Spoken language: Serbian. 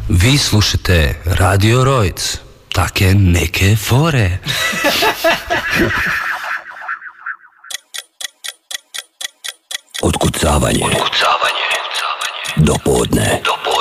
Vi slušate Radio Rojc, take neke fore. Otkucavanje. Do podne.